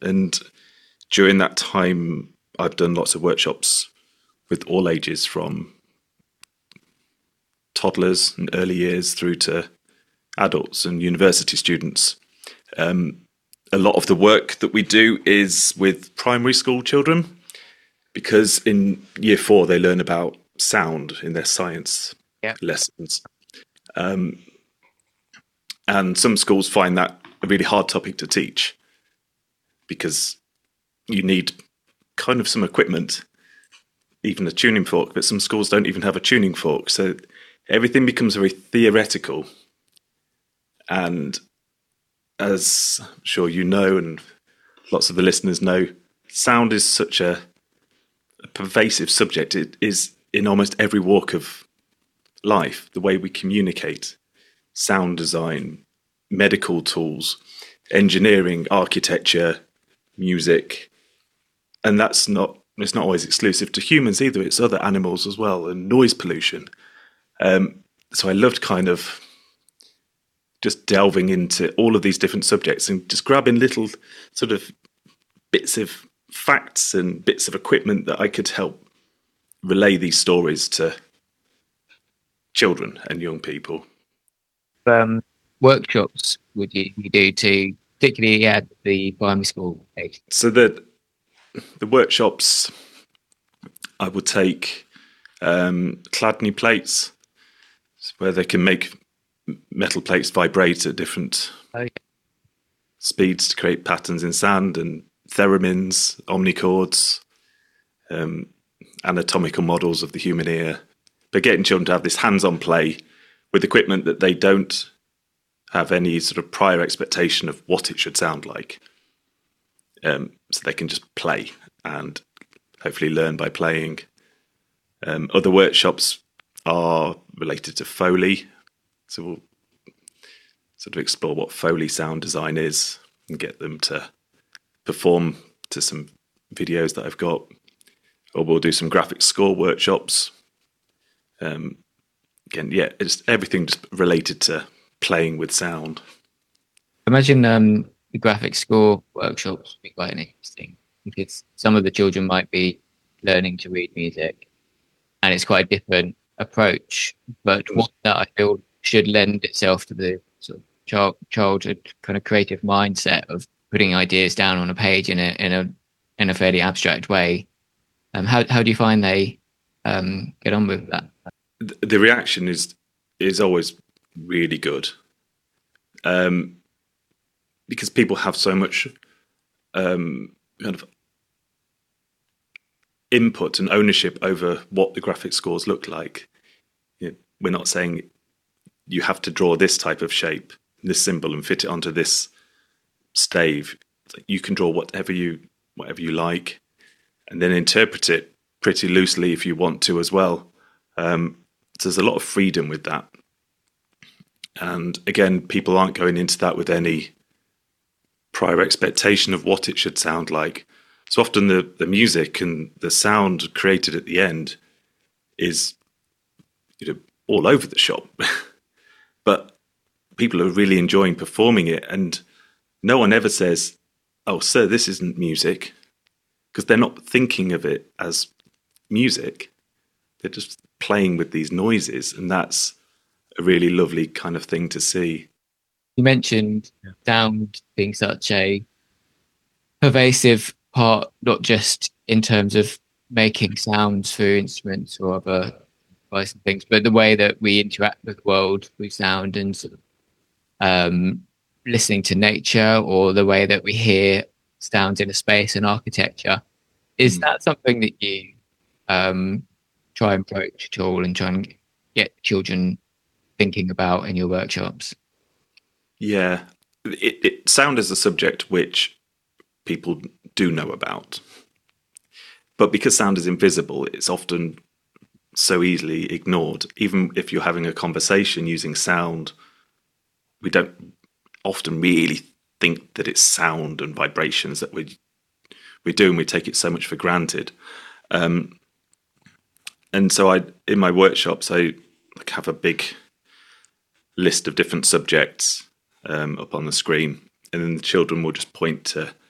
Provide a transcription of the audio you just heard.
And during that time, I've done lots of workshops with all ages, from toddlers and early years through to adults and university students. A lot of the work that we do is with primary school children, because in year 4 they learn about sound in their science Yeah. lessons. And some schools find that a really hard topic to teach, because you need kind of some equipment, even a tuning fork, but some schools don't even have a tuning fork. So everything becomes very theoretical. And as I'm sure you know, and lots of the listeners know, sound is such a pervasive subject. It is in almost every walk of life, the way we communicate, sound design, medical tools, engineering, architecture, music. And it's not always exclusive to humans either. It's other animals as well, and noise pollution. So I loved kind of just delving into all of these different subjects and just grabbing little sort of bits of facts and bits of equipment that I could help relay these stories to children and young people. Workshops would you do to, particularly at the primary school age? So the workshops, I would take Chladni plates, where they can make metal plates vibrate at different speeds to create patterns in sand, and theremins, omnichords, anatomical models of the human ear. But getting children to have this hands-on play with equipment that they don't have any sort of prior expectation of what it should sound like. So they can just play and hopefully learn by playing. Other workshops are related to Foley. So we'll sort of explore what Foley sound design is and get them to perform to some videos that I've got. Or we'll do some graphic score workshops. Again, yeah, it's everything just related to playing with sound. Imagine the graphic score workshops would be quite interesting, because some of the children might be learning to read music, and it's quite a different approach, but one that I feel should lend itself to the sort of childhood kind of creative mindset of putting ideas down on a page in a fairly abstract way. How do you find they get on with that? The reaction is always really good, because people have so much kind of input and ownership over what the graphic scores look like. We're not saying you have to draw this type of shape, this symbol, and fit it onto this stave. You can draw whatever you like, and then interpret it pretty loosely if you want to as well. So there's a lot of freedom with that. And again, people aren't going into that with any prior expectation of what it should sound like. So often the music and the sound created at the end is all over the shop. But people are really enjoying performing it, and no one ever says, "Oh, sir, this isn't music," because they're not thinking of it as music. They're just playing with these noises, and that's a really lovely kind of thing to see. You mentioned sound being such a pervasive part, not just in terms of making sounds for instruments or other devices and things, but the way that we interact with the world with sound, and sort of listening to nature, or the way that we hear sounds in a space and architecture. Is that something that you try and approach at all, and try and get children thinking about in your workshops? Yeah, sound is a subject which people do know about, but because sound is invisible, it's often so easily ignored. Even if you're having a conversation using sound, we don't often really think that it's sound and vibrations that we do, and we take it so much for granted. And so in my workshops, I have a big list of different subjects up on the screen, and then the children will just point to